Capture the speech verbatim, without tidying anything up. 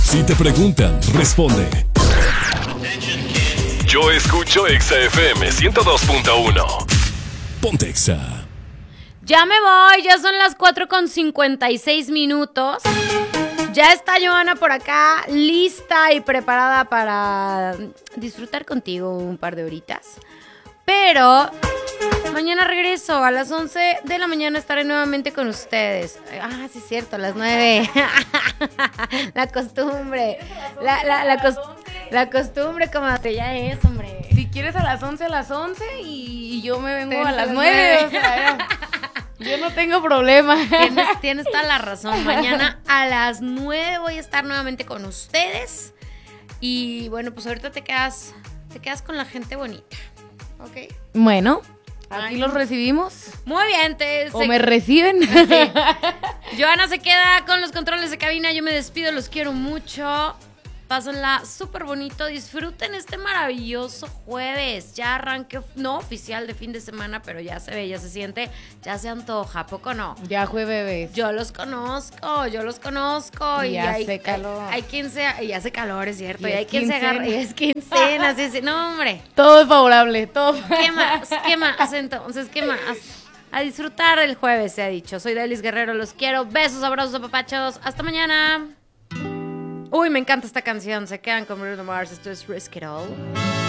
Si te preguntan, responde. Yo escucho Exa F M ciento dos punto uno. Ponte Exa. Ya me voy, ya son las cuatro con cincuenta y seis minutos. Ya está Johanna por acá, lista y preparada para disfrutar contigo un par de horitas. Pero mañana regreso, a las once de la mañana estaré nuevamente con ustedes. Ah, sí es cierto, a las nueve. La costumbre. La, la, la, cos- la costumbre como te ya es, hombre. Si quieres a las once, a las once y, y yo me vengo Tienes a las nueve. O sea, yo no tengo problema. Tienes, tienes toda la razón. Mañana a las nueve voy a estar nuevamente con ustedes. Y bueno, pues ahorita te quedas, te quedas con la gente bonita. ¿Ok? Bueno, aquí Ay. los recibimos. Muy bien, te O se- me reciben. Sí. Johanna se queda con los controles de cabina. Yo me despido, los quiero mucho. Pásenla súper bonito. Disfruten este maravilloso jueves. Ya arranque, no oficial de fin de semana, pero ya se ve, ya se siente, ya se antoja. ¿A poco no? Ya fue bebés. Yo los conozco, yo los conozco. Y Y hace hay, calor. Hay, hay quien se, y hace calor, es cierto. Y Y, hay es quien se quincena. agarra. Y es quincena, sí, sí. No, hombre. Todo es favorable, todo. ¿Qué más? ¿Qué más? Entonces, ¿qué más? A disfrutar el jueves, se ha dicho. Soy Delis Guerrero, los quiero. Besos, abrazos, apapachos. Hasta mañana. Uy, me encanta esta canción. Se quedan con Bruno Mars. Esto es Risk It All.